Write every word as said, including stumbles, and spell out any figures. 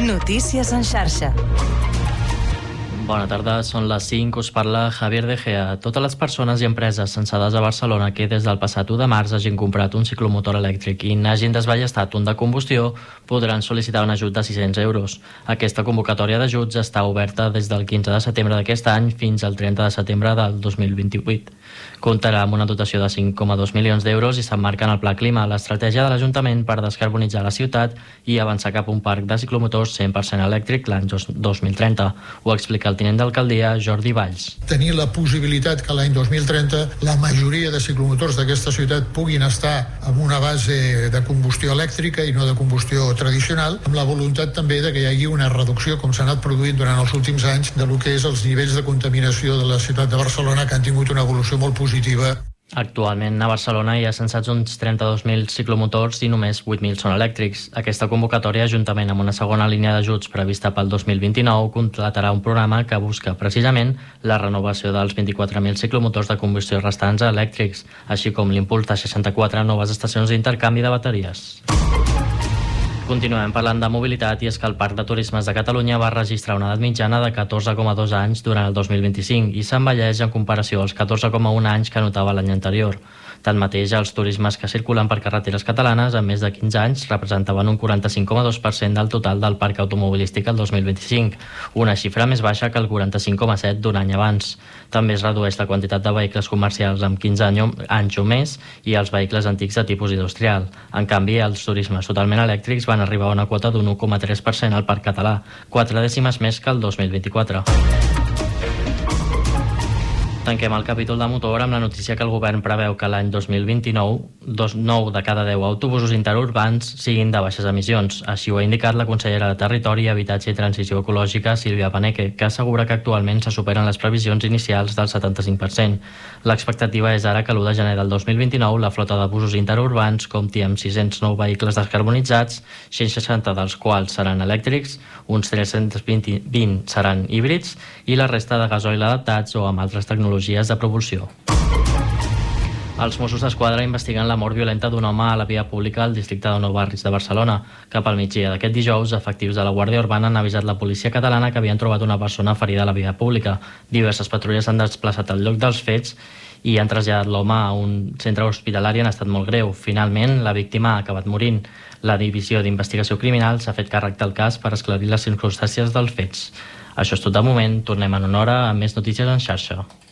Notícies en xarxa. Bona tarda, són les cinc, us parla Javier De Gea. Totes les persones i empreses censades a Barcelona que des del passat u de març hagin comprat un ciclomotor elèctric i n'hagin desballestat un de combustió podran sol·licitar un ajut de sis-cents euros. Aquesta convocatòria d'ajuts està oberta des del quinze de setembre d'aquest any fins al trenta de setembre del dos mil vint-i-vuit. Comptarà amb una dotació de cinc coma dos milions d'euros i s'emmarca en el Pla Clima, l'estratègia de l'Ajuntament per descarbonitzar la ciutat i avançar cap a un parc de ciclomotors cent per cent elèctric l'any dos mil trenta. Ho explica el tinent d'alcaldia Jordi Valls. Tenir la possibilitat que l'any dos mil trenta la majoria de ciclomotors d'aquesta ciutat puguin estar amb una base de combustió elèctrica i no de combustió tradicional, amb la voluntat també de que hi hagi una reducció, com s'ha anat produint durant els últims anys, de lo que és els nivells de contaminació de la ciutat de Barcelona, que han tingut una evolució molt positiva. Actualment a Barcelona hi ha censats uns trenta-dos mil ciclomotors i només vuit mil són elèctrics. Aquesta convocatòria, juntament amb una segona línia d'ajuts prevista pel dos mil vint-i-nou, completarà un programa que busca precisament la renovació dels vint-i-quatre mil ciclomotors de combustió restants a elèctrics, així com l'impuls de seixanta-quatre noves estacions d'intercanvi de bateries. Continuem parlant de mobilitat i és que el Parc de Turismes de Catalunya va registrar una edat mitjana de catorze coma dos anys durant el dos mil vint-i-cinc i s'envelleix en comparació als catorze coma un anys que notava l'any anterior. Tanmateix, els turismes que circulen per carreteres catalanes amb més de quinze anys representaven un quaranta-cinc coma dos per cent del total del parc automobilístic el dos mil vint-i-cinc, una xifra més baixa que el quaranta-cinc coma set d'un any abans. També es redueix la quantitat de vehicles comercials amb quinze anys o més i els vehicles antics de tipus industrial. En canvi, els turismes totalment elèctrics van arribar a una quota d'un u coma tres per cent al parc català, quatre dècimes més que el dos mil vint-i-quatre. Tanquem el capítol de motor amb la notícia que el govern preveu que l'any dos mil vint-i-nou, nou de cada deu autobusos interurbans siguin de baixes emissions. Així ho ha indicat la consellera de Territori, Habitatge i Transició Ecològica, Sílvia Paneque, que assegura que actualment se superen les previsions inicials del setanta-cinc per cent. L'expectativa és ara que l'u de gener del dos mil vint-i-nou la flota de busos interurbans compti amb sis-cents nou vehicles descarbonitzats, cent seixanta dels quals seran elèctrics, uns tres-cents vint seran híbrids i la resta de gasoil adaptats o amb altres tecnologies de propulsió. Els Mossos d'Esquadra investiguen la mort violenta d'un home a la via pública al districte de Nou Barris de Barcelona. Cap al migdia d'aquest dijous, efectius de la Guàrdia Urbana han avisat la policia catalana que havien trobat una persona ferida a la via pública. Diverses patrulles s'han desplaçat al lloc dels fets i han traslladat l'home a un centre hospitalari en estat molt greu. Finalment, la víctima ha acabat morint. La Divisió d'Investigació Criminal s'ha fet càrrec del cas per esclarir les circumstàncies dels fets. Això és tot de moment. Tornem en una hora amb més notícies en xarxa.